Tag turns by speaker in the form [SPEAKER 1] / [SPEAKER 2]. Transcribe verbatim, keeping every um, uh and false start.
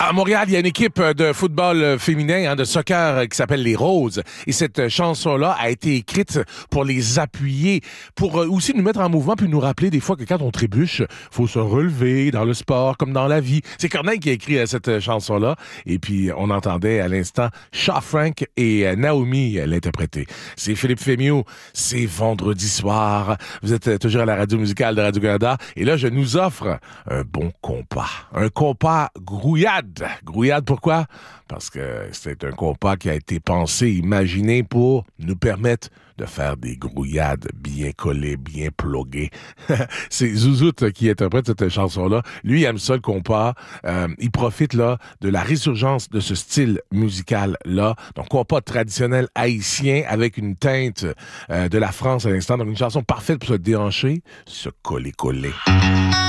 [SPEAKER 1] À Montréal, il y a une équipe de football féminin, hein, de soccer qui s'appelle les Roses. Et cette chanson-là a été écrite pour les appuyer, pour aussi nous mettre en mouvement puis nous rappeler des fois que quand on trébuche, faut se relever dans le sport comme dans la vie. C'est Corneille qui a écrit cette chanson-là. Et puis, on entendait à l'instant Shaw Frank et Naomi l'interpréter. C'est Philippe Fémieux. C'est vendredi soir. Vous êtes toujours à la radio musicale de Radio-Canada. Et là, je nous offre un bon compas. Un compas grouillade. Grouillade, pourquoi? Parce que c'est un compas qui a été pensé, imaginé pour nous permettre de faire des grouillades bien collées, bien pluguées. C'est Zouzoute qui interprète cette chanson-là. Lui, il aime ça, le compas. Euh, il profite là de la résurgence de ce style musical-là. Donc, compas traditionnel haïtien avec une teinte euh, de la France à l'instant. Donc, une chanson parfaite pour se déhancher, se coller-coller.